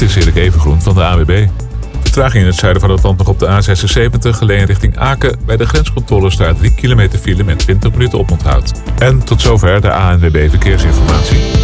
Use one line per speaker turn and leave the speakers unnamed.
Dit is Erik Evengroen van de ANWB. Vertraging in het zuiden van het land nog op de A76, Geleen richting Aken. Bij de grenscontrole staat 3 kilometer file met 20 minuten oponthoud. En tot zover de ANWB Verkeersinformatie.